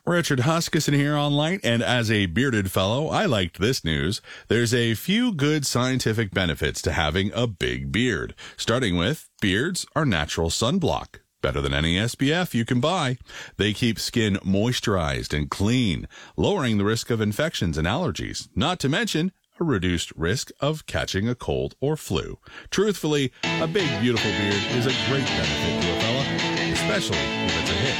Richard Huskisson here on Light, and as a bearded fellow, I liked this news. There's a few good scientific benefits to having a big beard, starting with beards are natural sunblock. Better than any SPF you can buy. They keep skin moisturized and clean, lowering the risk of infections and allergies, not to mention a reduced risk of catching a cold or flu. Truthfully, a big, beautiful beard is a great benefit to a fella, especially if it's a hit.